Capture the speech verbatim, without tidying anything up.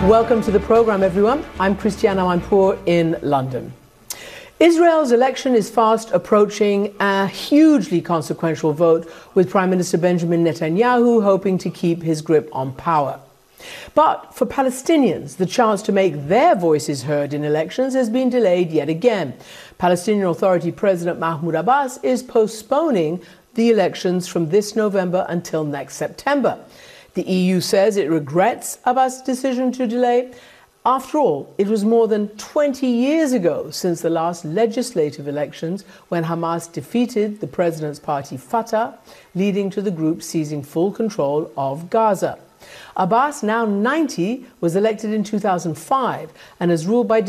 Welcome to the program, everyone. I'm Christiana Amanpour in London. Israel's election is fast approaching a hugely consequential vote, with Prime Minister Benjamin Netanyahu hoping to keep his grip on power. But for Palestinians, the chance to make their voices heard in elections has been delayed yet again. Palestinian Authority President Mahmoud Abbas is postponing the elections from this November until next September. The E U says it regrets Abbas' decision to delay. After all, it was more than twenty years ago since the last legislative elections, when Hamas defeated the president's party Fatah, leading to the group seizing full control of Gaza. Abbas, now ninety, was elected in two thousand five and has ruled by